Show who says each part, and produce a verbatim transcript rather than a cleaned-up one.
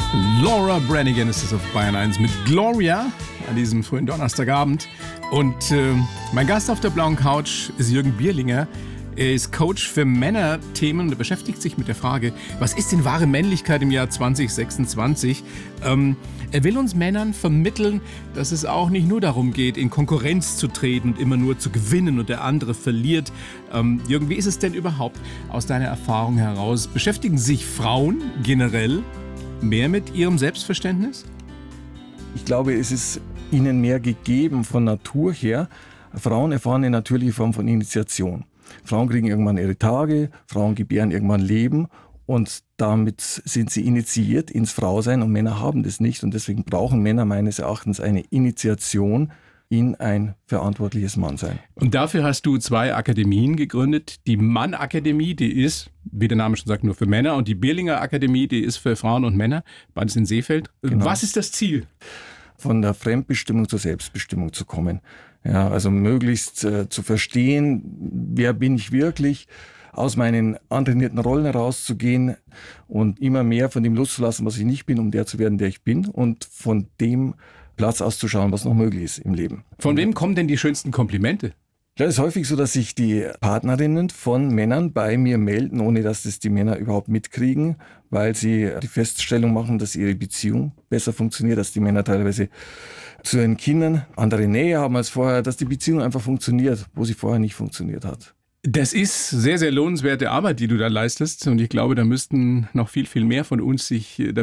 Speaker 1: Laura Branigan ist es auf Bayern eins mit Gloria an diesem frühen Donnerstagabend. Und äh, mein Gast auf der blauen Couch ist Jürgen Bierlinger. Er ist Coach für Männerthemen und er beschäftigt sich mit der Frage, was ist denn wahre Männlichkeit im Jahr zwanzig sechsundzwanzig? Ähm, er will uns Männern vermitteln, dass es auch nicht nur darum geht, in Konkurrenz zu treten und immer nur zu gewinnen und der andere verliert. Ähm, Jürgen, wie ist es denn überhaupt aus deiner Erfahrung heraus? Beschäftigen sich Frauen generell mehr mit ihrem Selbstverständnis?
Speaker 2: Ich glaube, es ist ihnen mehr gegeben von Natur her. Frauen erfahren eine natürliche Form von Initiation. Frauen kriegen irgendwann ihre Tage, Frauen gebären irgendwann Leben und damit sind sie initiiert ins Frausein und Männer haben das nicht und deswegen brauchen Männer meines Erachtens eine Initiation in ein verantwortliches Mannsein.
Speaker 1: Und dafür hast du zwei Akademien gegründet. Die Mann-Akademie, die ist, wie der Name schon sagt, nur für Männer und die Bierlinger Akademie, die ist für Frauen und Männer, beides in Seefeld. Genau. Was ist das Ziel?
Speaker 2: Von der Fremdbestimmung zur Selbstbestimmung zu kommen. Ja, also möglichst äh, zu verstehen, wer bin ich wirklich, aus meinen antrainierten Rollen herauszugehen und immer mehr von dem loszulassen, was ich nicht bin, um der zu werden, der ich bin und von dem Platz auszuschauen, was noch möglich ist im Leben.
Speaker 1: Von wem kommen denn die schönsten Komplimente?
Speaker 2: Ja, es ist häufig so, dass sich die Partnerinnen von Männern bei mir melden, ohne dass das die Männer überhaupt mitkriegen, weil sie die Feststellung machen, dass ihre Beziehung besser funktioniert, dass die Männer teilweise zu ihren Kindern andere Nähe haben als vorher, dass die Beziehung einfach funktioniert, wo sie vorher nicht funktioniert hat.
Speaker 1: Das ist sehr, sehr lohnenswerte Arbeit, die du da leistest und ich glaube, da müssten noch viel, viel mehr von uns sich damit